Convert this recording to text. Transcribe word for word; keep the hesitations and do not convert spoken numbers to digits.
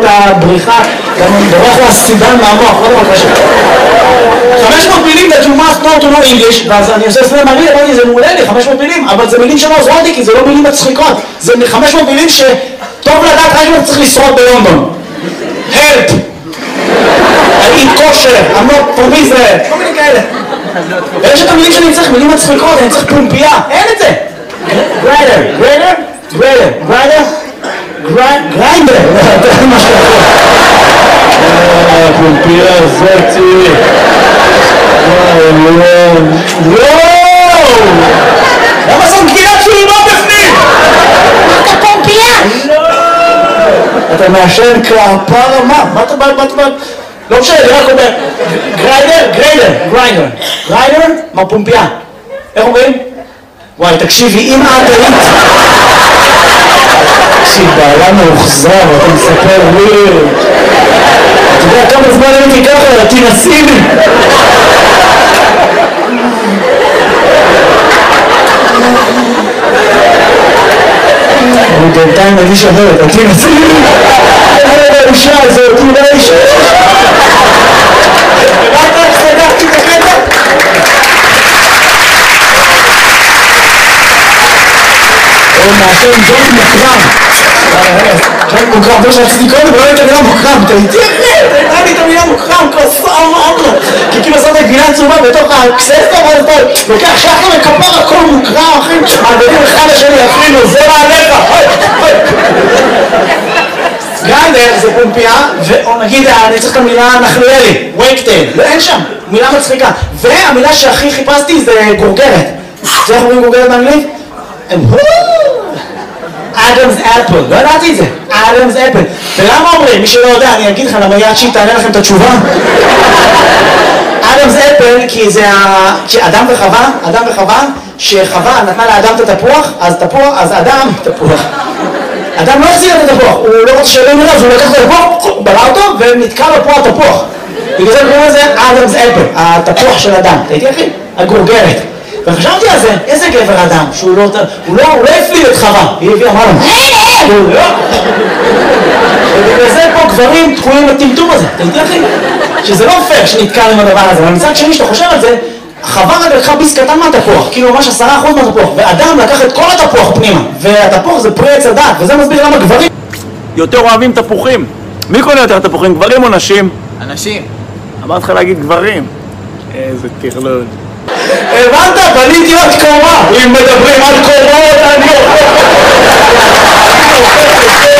לבריחה, גם בורח לסידן מהמוח, לא דבר קשה. חמש מאות מילים that you must know to know English, ואז אני עושה סלם מעניין, אמרתי, זה מעולה לי, חמש מאות מילים, אבל זה מילים שלא עוזרות לי, כי זה לא מילים מצחיקות, זה חמש מאות מילים שטוב לדעת רק אם צריך לשרוד בלונדון. Help! I eat kosher, I'm not from Israel, כל מיני כאלה. ויש את המילים שאני צריך, מילים מצחיקות, אני צריך פומפייה, אין את זה. גריידר, גריידר, גריידר, גריידר, גריינדר, זה מה שאתה יכול. פומפייה זאתי. וואו! למה זאת גבינת שולמה בפנים? אתה פומפייה? לא! אתה מעשן כפרה, מה? מה אתה בא? מה אתה בא? לא משנה, אני רק אומר, גריידר, גריידר, גריינדר, גריינדר, מה פומפייה? איך אומרים? וואי, תקשיבי, אם את היית... תקשיב, בעלה מאוחזר, אתה מספר לי... אתה יודע כמה זמן הייתי ככה, תנסי לי! אני בינתיים מרגיש אחרת, תנסי לי! איזה האישה הזאת, אולי האישה! רק רק סגרתי את הקטע? הוא מעשן ג'ון מוקרם. ג'ון מוקרם, זה שרציתי קודם, ולא הייתה מילה מוקרם. אתה איתי אחרת, הייתה לי את המילה מוקרם, כוסה אמרה. כי כאילו עושה את הגבינה צהובה בתוך הקססטה, ואז אתה לוקח שחר וכפר הכל מוקרם, אחי. מעבדים אחד לשני, אפילו, זה מעליך. גריינדר זה פומפייה, או נגיד, אני צריך את המילה נחליאלי, וייקטייל, אין שם, מילה מצחיקה. והמילה שהכי חיפשתי זה גורגרת. זה איך אומרים גורגרת באנגלית? אדמס אפל, לא ידעתי את זה, אדמס אפל. ולמה אומרים? מי שלא יודע, אני אגיד לך למה יד שהיא תענה לכם את התשובה. אדמס אפל, כי זה אדם וחווה, אדם וחווה, שחווה נתנה לאדם את התפוח, אז תפוח, אז אדם, תפוח. אדם לא החזיר את התפוח, הוא לא רוצה שלא נראה, אז הוא לקח את התפוח, בלע אותו, ונתקע לו פה התפוח. בגלל זה קוראים לזה אדמס אפל, התפוח של אדם. ראיתי אחי? הגורגרת. וחשבתי על זה, איזה גבר אדם, שהוא לא, הוא לא, הוא לא הפליל את חווה, היא הביאה, אמרה לו, הוא לא. ובגלל זה פה גברים תקועים בטמטום הזה, ראיתי אחי? שזה לא פייר שנתקע עם הדבר הזה, אבל מצד שני שאתה חושב על זה, חווה רק לקחה ביס קטן מהתפוח, כאילו ממש עשרה אחוז מהתפוח, ואדם לקח את כל התפוח פנימה, והתפוח זה פרי עץ הדת, וזה מסביר למה גברים יותר אוהבים תפוחים. מי קונה יותר תפוחים, גברים או נשים? אנשים. אמרת לך להגיד גברים. איזה טרלול. הבנת? בניתי עוד קומה, אם מדברים על קומות אני